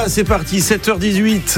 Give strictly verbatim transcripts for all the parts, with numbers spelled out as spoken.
va, c'est parti, sept heures dix-huit.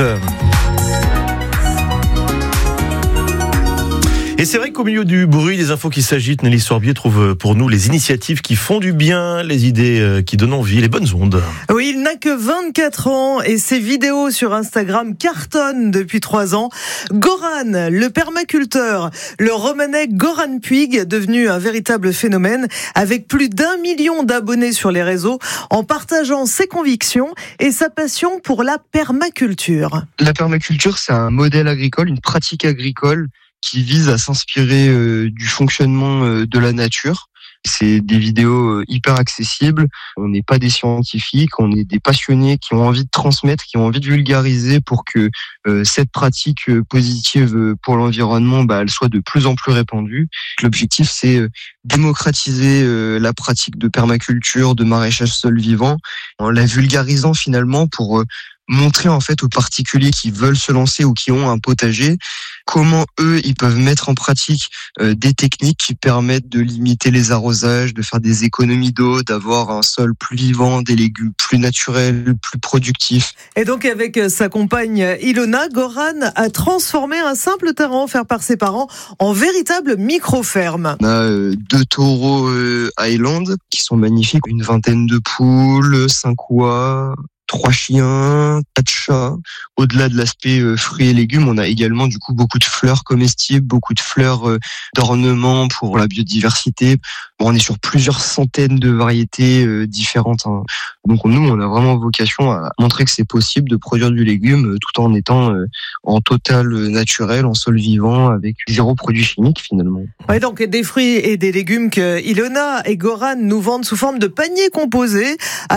Et c'est vrai qu'au milieu du bruit, des infos qui s'agitent, Nelly Sorbier trouve pour nous les initiatives qui font du bien, les idées qui donnent envie, les bonnes ondes. Oui, il n'a que vingt-quatre ans et ses vidéos sur Instagram cartonnent depuis trois ans. Goran, le permaculteur, le romanais Goran Puig, devenu un véritable phénomène, avec plus d'un million d'abonnés sur les réseaux, en partageant ses convictions et sa passion pour la permaculture. La permaculture, c'est un modèle agricole, une pratique agricole qui vise à s'inspirer euh, du fonctionnement euh, de la nature. C'est des vidéos euh, hyper accessibles. On n'est pas des scientifiques, on est des passionnés qui ont envie de transmettre, qui ont envie de vulgariser pour que euh, cette pratique euh, positive euh, pour l'environnement, bah, elle soit de plus en plus répandue. L'objectif, c'est euh, démocratiser euh, la pratique de permaculture, de maraîchage sol vivant, en la vulgarisant finalement pour euh, montrer en fait aux particuliers qui veulent se lancer ou qui ont un potager comment eux ils peuvent mettre en pratique euh, des techniques qui permettent de limiter les arrosages, de faire des économies d'eau, d'avoir un sol plus vivant, des légumes plus naturels, plus productifs. Et donc avec sa compagne Ilona, Goran a transformé un simple terrain offert par ses parents en véritable micro-ferme. On a euh, deux taureaux euh, Highland qui sont magnifiques, une vingtaine de poules, cinq oies, trois chiens, quatre chats. Au-delà de l'aspect euh, fruits et légumes, on a également du coup beaucoup de fleurs comestibles, beaucoup de fleurs euh, d'ornement pour la biodiversité. Bon, on est sur plusieurs centaines de variétés euh, différentes. Hein. Donc nous, on a vraiment vocation à montrer que c'est possible de produire du légume euh, tout en étant euh, en total euh, naturel, en sol vivant, avec zéro produit chimique finalement. Ouais, donc des fruits et des légumes que Ilona et Goran nous vendent sous forme de paniers composés.